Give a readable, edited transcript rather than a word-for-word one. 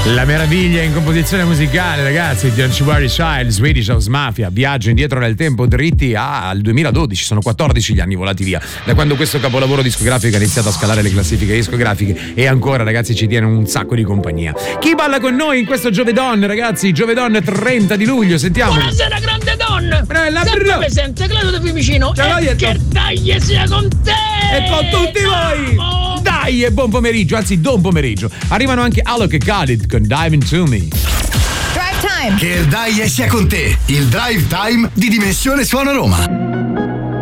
La meraviglia in composizione musicale, ragazzi, di Archibald Child, Swedish House Mafia, viaggio indietro nel tempo dritti al 2012, sono 14 gli anni volati via da quando questo capolavoro discografico ha iniziato a scalare le classifiche discografiche e ancora, ragazzi, ci tiene un sacco di compagnia. Chi balla con noi in questo Giovedon, ragazzi? Giovedon 30 di luglio, sentiamo. Buonasera grande donna! Bella, sempre presente, Claudio da Fiumicino, e che dai sia con te! E con tutti voi! Dai, e buon pomeriggio, anzi buon pomeriggio. Arrivano anche Alok e Khalid con Dive Into Me. Drive Time! Che dai sia con te, il Drive Time di Dimensione Suono Roma.